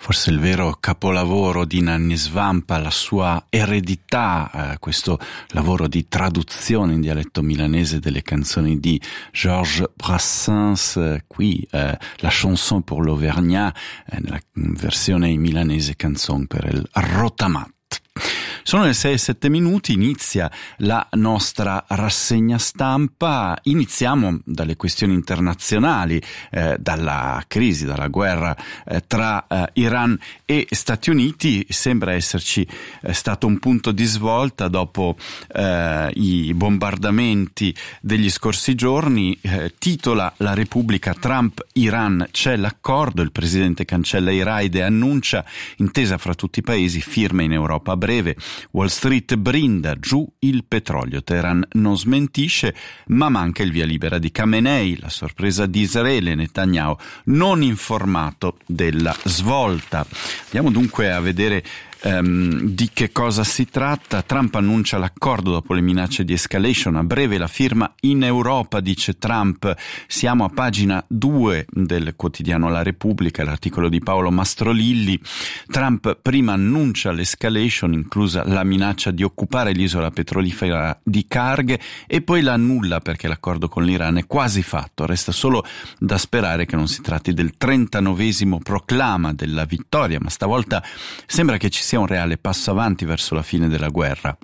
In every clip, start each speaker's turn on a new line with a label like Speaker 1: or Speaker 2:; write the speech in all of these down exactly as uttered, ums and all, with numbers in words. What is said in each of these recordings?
Speaker 1: forse il vero capolavoro di Nanni Svampa, la sua eredità, eh, questo lavoro di traduzione in dialetto milanese delle canzoni di Georges Brassens, eh, qui eh, la chanson pour l'Auvergnat, eh, nella versione milanese canzone per il rotamat. Sono le sei e sette minuti, inizia la nostra rassegna stampa. Iniziamo dalle questioni internazionali, eh, dalla crisi, dalla guerra eh, tra eh, Iran e Stati Uniti. Sembra esserci eh, stato un punto di svolta dopo eh, i bombardamenti degli scorsi giorni. Eh, titola La Repubblica: Trump-Iran, c'è l'accordo. Il presidente cancella i raid e annuncia intesa fra tutti i paesi, firma in Europa a breve. Wall Street brinda, giù il petrolio. Teheran non smentisce, ma manca il via libera di Khamenei. La sorpresa di Israele, Netanyahu non informato della svolta. Andiamo dunque a vedere Um, di che cosa si tratta. Trump annuncia l'accordo dopo le minacce di escalation, a breve la firma in Europa, dice Trump. Siamo a pagina due del quotidiano La Repubblica, l'articolo di Paolo Mastrolilli. Trump prima annuncia l'escalation, inclusa la minaccia di occupare l'isola petrolifera di Karg, e poi la annulla perché l'accordo con l'Iran è quasi fatto. Resta solo da sperare che non si tratti del trentanovesimo proclama della vittoria, ma stavolta sembra che ci sia un reale passo avanti verso la fine della guerra.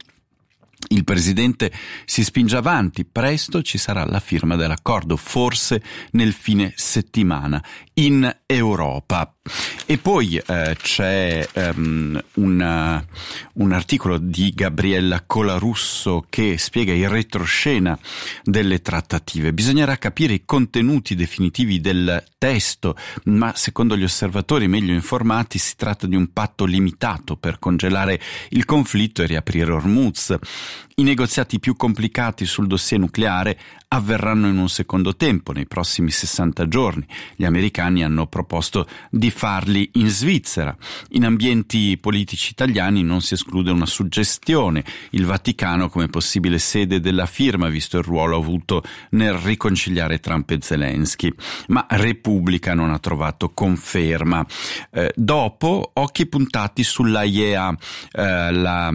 Speaker 1: Il presidente si spinge avanti, presto ci sarà la firma dell'accordo, forse nel fine settimana in Europa. E poi eh, c'è um, una, un articolo di Gabriella Colarusso che spiega il retroscena delle trattative. Bisognerà capire i contenuti definitivi del testo, ma secondo gli osservatori meglio informati si tratta di un patto limitato per congelare il conflitto e riaprire Hormuz. I negoziati più complicati sul dossier nucleare avverranno in un secondo tempo, nei prossimi sessanta giorni. Gli americani hanno proposto di farli in Svizzera. In ambienti politici italiani non si esclude una suggestione: il Vaticano come possibile sede della firma, visto il ruolo avuto nel riconciliare Trump e Zelensky. Ma Repubblica non ha trovato conferma. Eh, dopo, occhi puntati sull'A I E A, eh, la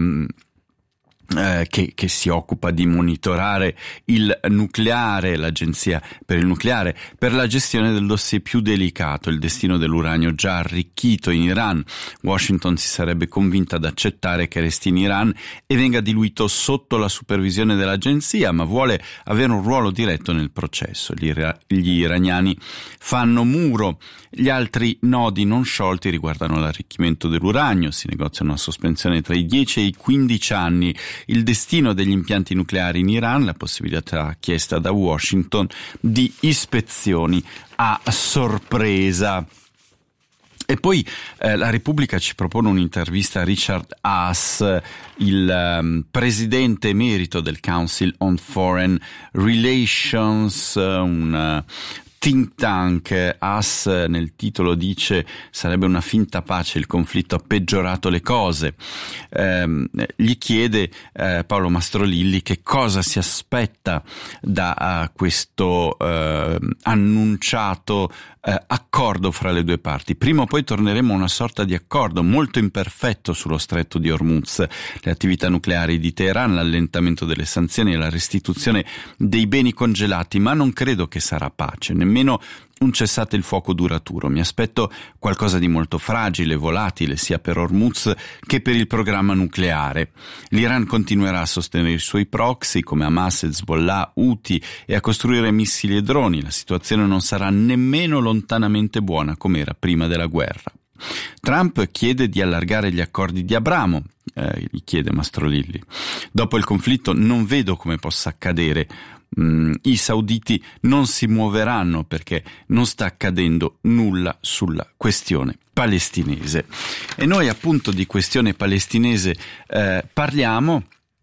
Speaker 1: Eh, che, che si occupa di monitorare il nucleare, l'Agenzia per il nucleare, per la gestione del dossier più delicato, il destino dell'uranio già arricchito in Iran. Washington si sarebbe convinta ad accettare che resti in Iran e venga diluito sotto la supervisione dell'agenzia, ma vuole avere un ruolo diretto nel processo. Gli, ira- gli iraniani fanno muro. Gli altri nodi non sciolti riguardano l'arricchimento dell'uranio. Si negozia una sospensione tra i dieci e i quindici anni. Il destino degli impianti nucleari in Iran, la possibilità chiesta da Washington di ispezioni a sorpresa. E poi eh, la Repubblica ci propone un'intervista a Richard Haas, il um, presidente emerito del Council on Foreign Relations, un uh, think tank. Haas nel titolo dice: sarebbe una finta pace, il conflitto ha peggiorato le cose. Eh, gli chiede eh, Paolo Mastrolilli che cosa si aspetta da uh, questo uh, annunciato uh, accordo fra le due parti. Prima o poi torneremo a una sorta di accordo molto imperfetto sullo stretto di Hormuz, le attività nucleari di Teheran, l'allentamento delle sanzioni e la restituzione dei beni congelati, ma non credo che sarà pace, nemmeno un cessate il fuoco duraturo. Mi aspetto qualcosa di molto fragile, volatile, sia per Hormuz che per il programma nucleare. L'Iran continuerà a sostenere i suoi proxy come Hamas, Hezbollah, Houthi e a costruire missili e droni. La situazione non sarà nemmeno lontanamente buona come era prima della guerra. Trump chiede di allargare gli accordi di Abramo, eh, gli chiede Mastrolilli. Dopo il conflitto non vedo come possa accadere. Mm, i sauditi non si muoveranno perché non sta accadendo nulla sulla questione palestinese. E noi appunto di questione palestinese eh, parliamo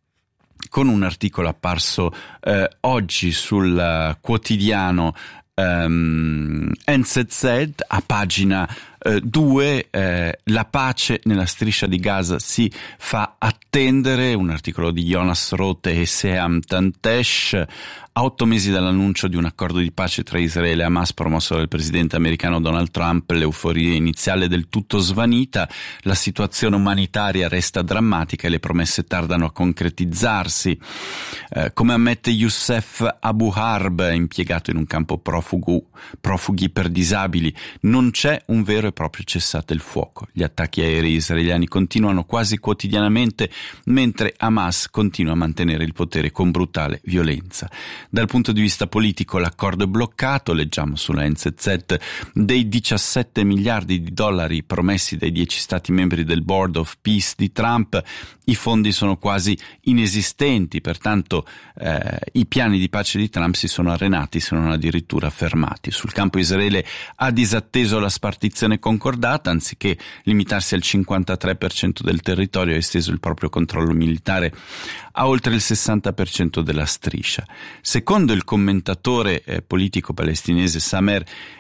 Speaker 1: con un articolo apparso eh, oggi sul uh, quotidiano Um, N Z Z a pagina Eh, due, eh, la pace nella striscia di Gaza si fa attendere, un articolo di Jonas Rote e Seam Tantesh. A otto mesi dall'annuncio di un accordo di pace tra Israele e Hamas promosso dal presidente americano Donald Trump, l'euforia iniziale del tutto svanita, la situazione umanitaria resta drammatica e le promesse tardano a concretizzarsi. Eh, come ammette Youssef Abu Harb, impiegato in un campo profugo, profughi per disabili, non c'è un vero e proprio cessate il fuoco. Gli attacchi aerei israeliani continuano quasi quotidianamente, mentre Hamas continua a mantenere il potere con brutale violenza. Dal punto di vista politico l'accordo è bloccato, leggiamo sulla N Z Z, dei diciassette miliardi di dollari promessi dai dieci stati membri del Board of Peace di Trump, i fondi sono quasi inesistenti, pertanto eh, i piani di pace di Trump si sono arenati, se non addirittura fermati. Sul campo Israele ha disatteso la spartizione concordata, anziché limitarsi al cinquantatré per cento del territorio ha esteso il proprio controllo militare a oltre il sessanta per cento della striscia. Secondo il commentatore eh, politico palestinese Samer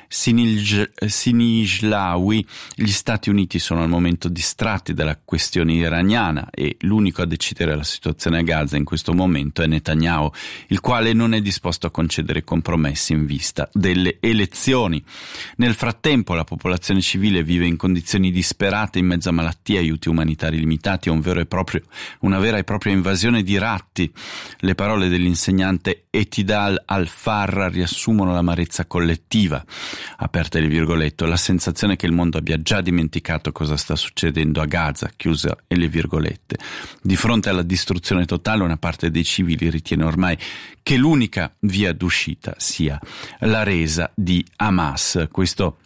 Speaker 1: Sinijlawi, gli Stati Uniti sono al momento distratti dalla questione iraniana e l'unico a decidere la situazione a Gaza in questo momento è Netanyahu, il quale non è disposto a concedere compromessi in vista delle elezioni. Nel frattempo la popolazione civile vive in condizioni disperate in mezzo a malattie, aiuti umanitari limitati e un vero e proprio, una vera e propria invasione di ratti. Le parole dell'insegnante Etidal Al-Farra riassumono l'amarezza collettiva. Aperte le virgolette, la sensazione che il mondo abbia già dimenticato cosa sta succedendo a Gaza, chiusa e le virgolette. Di fronte alla distruzione totale, una parte dei civili ritiene ormai che l'unica via d'uscita sia la resa di Hamas. Questo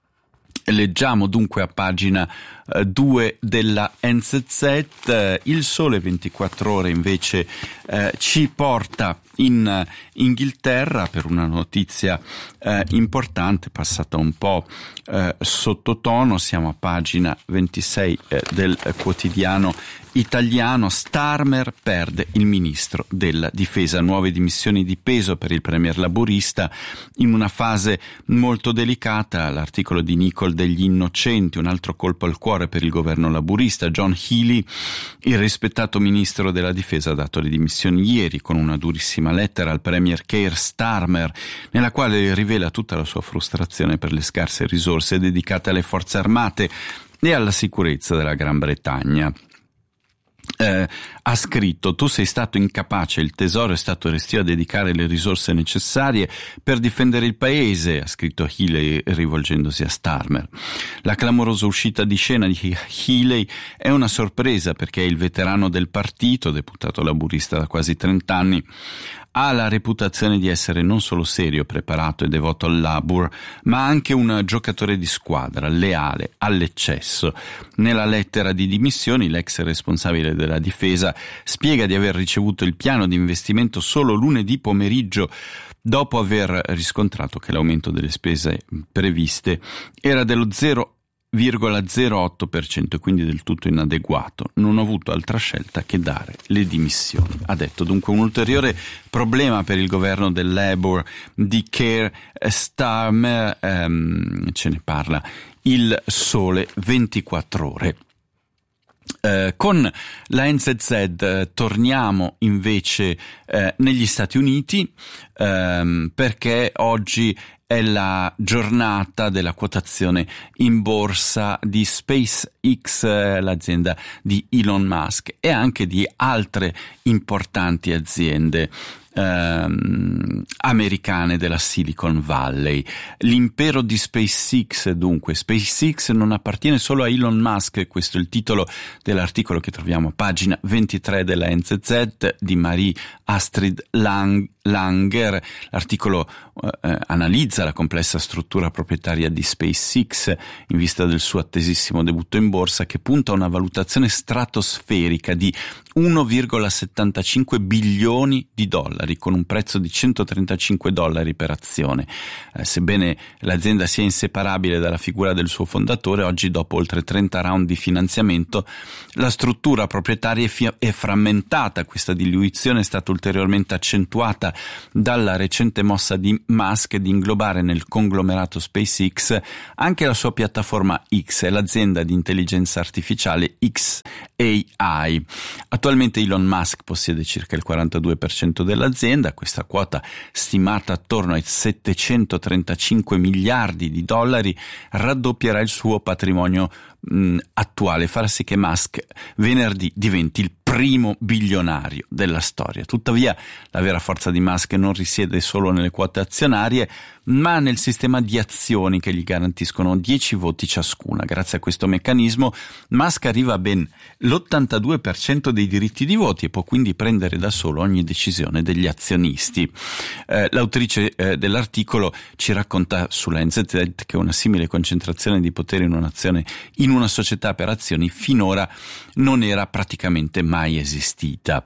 Speaker 1: leggiamo dunque a pagina due della N Z Z. Il Sole ventiquattro Ore invece eh, ci porta in Inghilterra per una notizia eh, importante, passata un po' eh, sottotono. Siamo a pagina ventisei eh, del quotidiano italiano. Starmer perde il ministro della difesa, nuove dimissioni di peso per il premier laburista in una fase molto delicata. L'articolo di Nicol degli Innocenti, un altro colpo al cuore per il governo laburista. John Healey, il rispettato ministro della difesa, ha dato le dimissioni ieri con una durissima lettera al premier Keir Starmer, nella quale rivela tutta la sua frustrazione per le scarse risorse dedicate alle forze armate e alla sicurezza della Gran Bretagna. Eh, ha scritto: tu sei stato incapace, il tesoro è stato restio a dedicare le risorse necessarie per difendere il paese, ha scritto Healey rivolgendosi a Starmer. La clamorosa uscita di scena di Healey è una sorpresa perché il veterano del partito, deputato laburista da quasi trent'anni, ha la reputazione di essere non solo serio, preparato e devoto al Labour, ma anche un giocatore di squadra, leale all'eccesso. Nella lettera di dimissioni l'ex responsabile della difesa spiega di aver ricevuto il piano di investimento solo lunedì pomeriggio, dopo aver riscontrato che l'aumento delle spese previste era dello zero virgola zero otto per cento, quindi del tutto inadeguato. Non ho avuto altra scelta che dare le dimissioni, ha detto. Dunque un ulteriore problema per il governo del Labour di Keir Starmer, ehm, ce ne parla il Sole ventiquattro Ore. Eh, con la N Z Z eh, torniamo invece eh, negli Stati Uniti ehm, perché oggi è la giornata della quotazione in borsa di SpaceX, eh, l'azienda di Elon Musk, e anche di altre importanti aziende ehm, americane della Silicon Valley. L'impero di SpaceX, dunque. SpaceX non appartiene solo a Elon Musk, questo è il titolo dell'articolo che troviamo a pagina ventitré della N Z Z di Marie Astrid Lang- Langer. L'articolo eh, analizza la complessa struttura proprietaria di SpaceX in vista del suo attesissimo debutto in borsa, che punta a una valutazione stratosferica di uno virgola settantacinque bilioni di dollari. dollari con un prezzo di centotrentacinque dollari per azione. Eh, sebbene l'azienda sia inseparabile dalla figura del suo fondatore, oggi dopo oltre trenta round di finanziamento la struttura proprietaria è, fi- è frammentata. Questa diluizione è stata ulteriormente accentuata dalla recente mossa di Musk di inglobare nel conglomerato SpaceX anche la sua piattaforma X e l'azienda di intelligenza artificiale X A I. Attualmente Elon Musk possiede circa il quarantadue per cento dell'azienda. Questa quota, stimata attorno ai settecentotrentacinque miliardi di dollari, raddoppierà il suo patrimonio mh, attuale, farà sì che Musk venerdì diventi il primo bilionario della storia. Tuttavia, la vera forza di Musk non risiede solo nelle quote azionarie, ma nel sistema di azioni che gli garantiscono dieci voti ciascuna. Grazie a questo meccanismo, Musk arriva a ben l'ottantadue per cento dei diritti di voti e può quindi prendere da solo ogni decisione degli azionisti. Eh, l'autrice eh, dell'articolo ci racconta sulla N Z Z che una simile concentrazione di potere in un'azione in una società per azioni finora non era praticamente mai esistita.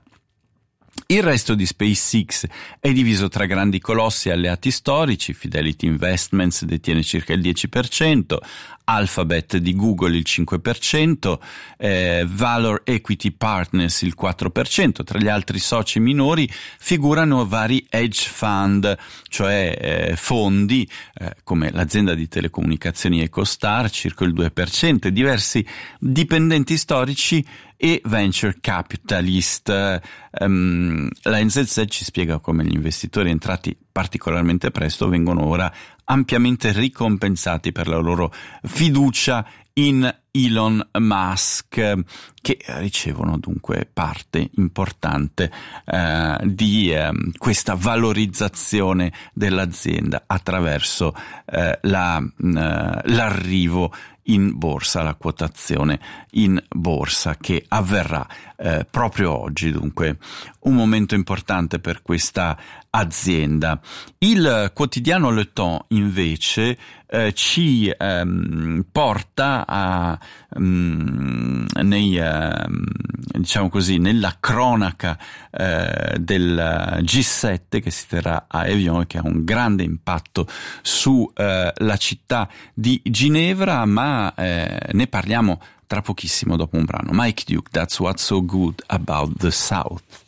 Speaker 1: Il resto di SpaceX è diviso tra grandi colossi e alleati storici. Fidelity Investments detiene circa il dieci per cento, Alphabet di Google il cinque per cento, eh, Valor Equity Partners il quattro per cento. Tra gli altri soci minori figurano vari hedge fund, cioè eh, fondi eh, come l'azienda di telecomunicazioni EchoStar, circa il due per cento, e diversi dipendenti storici e venture capitalist. Um, la N Z Z ci spiega come gli investitori entrati particolarmente presto vengono ora ampiamente ricompensati per la loro fiducia in Elon Musk, che ricevono dunque parte importante eh, di eh, questa valorizzazione dell'azienda attraverso eh, la, eh, l'arrivo in borsa, la quotazione in borsa che avverrà eh, proprio oggi, dunque un momento importante per questa azienda. Il quotidiano Le Temps invece eh, ci ehm, porta a um, nei ehm, diciamo così nella cronaca eh, del G sette che si terrà a Evian e che ha un grande impatto su eh, la città di Ginevra, ma eh, ne parliamo tra pochissimo dopo un brano. Mike Duke, That's What's So Good About the South.